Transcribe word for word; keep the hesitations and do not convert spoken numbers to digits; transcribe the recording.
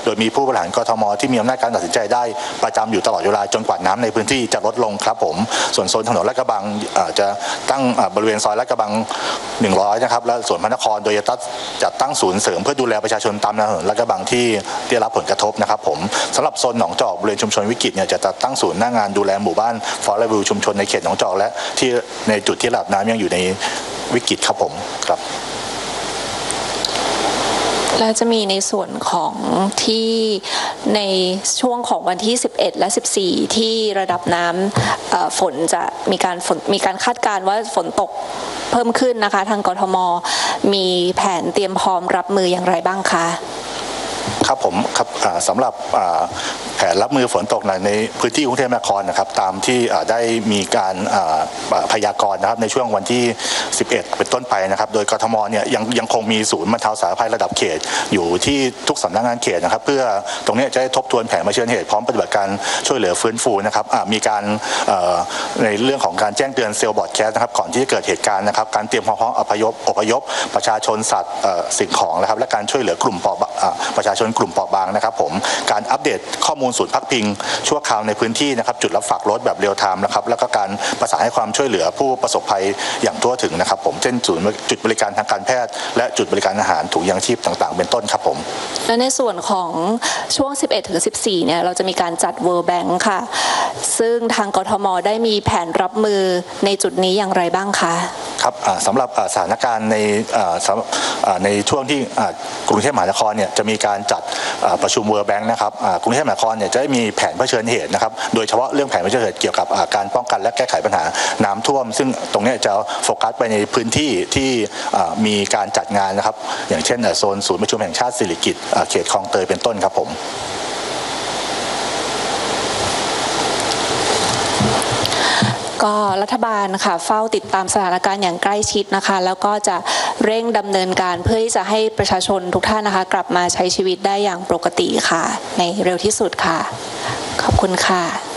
โดยมีผู้บริหารกทมที่มีอำนาจการตัดสินใจได้ประจำอยู่ตลอดเวลาจนกว่าน้ำในพื้นที่จะลดลงครับผมส่วนโซนถนนลาดกระบังจะตั้งบริเวณซอยลาดกระบังหนึ่งร้อยนะครับและส่วนพระนครโดยจะจัดตั้งศูนย์เสริมเพื่อดูแลประชาชนตามถนนลาดกระบังที่ได้รับผลกระทบนะครับผมสำหรับโซนหนองจอกบริเวณชุมชนวิกฤตเนี่ยจะจัดตั้งศูนย์หน้างานดูแลหมู่บ้านฟอร์เรวิวชุมชนในเขตหนองจอกและที่ในจุดที่ระดับน้ำยังอยู่ในวิกฤตครับผมครับและจะมีในส่วนของที่ในช่วงของวันที่สิบเอ็ดและสิบสี่ที่ระดับน้ำฝนจะมีการฝนมีการคาดการณ์ว่าฝนตกเพิ่มขึ้นนะคะทางกทมมีแผนเตรียมพร้อมรับมืออย่างไรบ้างคะครับผมครับสำหรับแผนรับมือฝนตกในพื้นที่กรุงเทพมหานครนะครับตามที่ได้มีการพยากรณ์นะครับในช่วงวันที่สิบเอ็ดเป็นต้นไปนะครับโดยกทมเนี่ยยังยังคงมีศูนย์บรรเทาสาธารณภัยระดับเขตอยู่ที่ทุกสำนักงานเขตนะครับเพื่อตรงนี้จะได้ทบทวนแผนเผชิญเหตุพร้อมปฏิบัติการช่วยเหลือฟื้นฟูนะครับมีการในเรื่องของการแจ้งเตือนเซลล์บอร์ดแคสนะครับก่อนที่จะเกิดเหตุการณ์นะครับการเตรียมความพร้อมอพยพอพยพประชาชนสัตว์สิ่งของนะครับและการช่วยเหลือกลุ่มเปราะประชาชนกลุ่มเปราะบางนะครับผมการอัปเดตข้อมูลศูนย์พักพิงชั่วคราวในพื้นที่นะครับจุดรับฝากรถแบบเรียลไทม์นะครับแล้วก็การประสานให้ความช่วยเหลือผู้ประสบภัยอย่างทั่วถึงนะครับผมเช่นศูนย์จุดบริการทางการแพทย์และจุดบริการอาหารถุงยางชีพต่างๆเป็นต้นครับผมและในส่วนของช่วงสิบเอ็ดถึงสิบสี่เนี่ยเราจะมีการจัด World Bank ค่ะซึ่งทางกทมได้มีแผนรับมือในจุดนี้อย่างไรบ้างคะครับสำหรับสถานการณ์ในในช่วงที่กรุงเทพมหานครเนี่ยจะมีการจัดประชุม World Bank นะครับกรุงเทพมหานครเนี่ยจะได้มีแผนเผชิญเหตุนะครับโดยเฉพาะเรื่องแผนเผชิญเหตุเกี่ยวกับการป้องกันและแก้ไขปัญหาน้ำท่วมซึ่งตรงนี้จะโฟกัสไปในพื้นที่ที่มีการจัดงานนะครับอย่างเช่นโซนศูนย์ประชุมแห่งชาติสิริกิติ์เขตคลองเตยเป็นต้นครับผมก็รัฐบาลค่ะเฝ้าติดตามสถานการณ์อย่างใกล้ชิดนะคะแล้วก็จะเร่งดำเนินการเพื่อที่จะให้ประชาชนทุกท่านนะคะกลับมาใช้ชีวิตได้อย่างปกติค่ะในเร็วที่สุดค่ะขอบคุณค่ะ